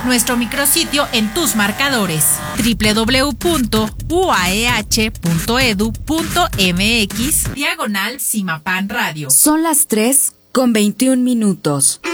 nuestro micrositio en tus marcadores www.uaeh.edu.mx/Cimapan Radio. Son las 3:21.